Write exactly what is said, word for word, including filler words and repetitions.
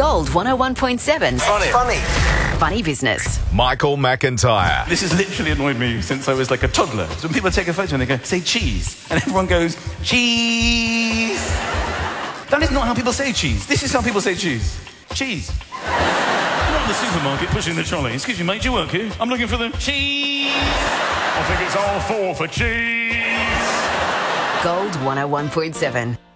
Gold one oh one point seven. Funny. Funny. Funny Business. Michael McIntyre. This has literally annoyed me since I was like a toddler. So when people take a photo and they go, say cheese, and everyone goes, cheese. That is not how people say cheese. This is how people say cheese. Cheese. You're at the supermarket pushing the trolley. Excuse me, mate, do you work here? I'm looking for the cheese. I think it's all four for cheese. Gold one oh one point seven.